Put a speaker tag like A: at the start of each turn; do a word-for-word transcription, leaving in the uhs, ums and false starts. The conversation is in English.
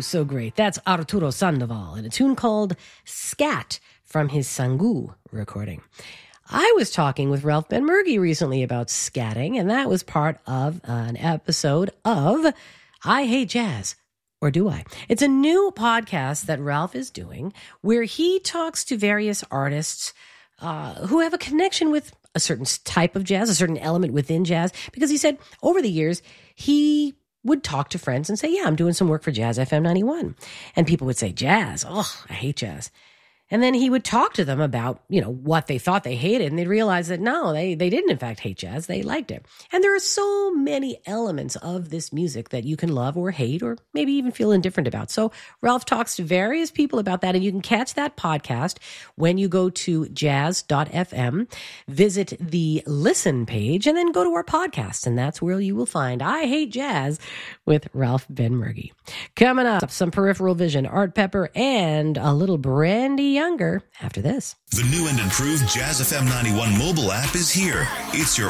A: Ooh, so great. That's Arturo Sandoval in a tune called Scat from his Sangu recording. I was talking with Ralph Benmergui recently about scatting, and that was part of an episode of I Hate Jazz. Or do I? It's a new podcast that Ralph is doing where he talks to various artists uh, who have a connection with a certain type of jazz, a certain element within jazz, because he said over the years, he would talk to friends and say, yeah, I'm doing some work for Jazz F M ninety-one. And people would say, jazz, oh, I hate jazz. And then he would talk to them about, you know, what they thought they hated. And they'd realize that no, they, they didn't in fact hate jazz. They liked it. And there are so many elements of this music that you can love or hate or maybe even feel indifferent about. So Ralph talks to various people about that. And you can catch that podcast when you go to jazz dot f m, visit the listen page, and then go to our podcast. And that's where you will find I Hate Jazz with Ralph Benmergui. Coming up, some Peripheral Vision, Art Pepper, and a little Brandy Younger after this.
B: The new and improved Jazz F M ninety-one mobile app is here. It's your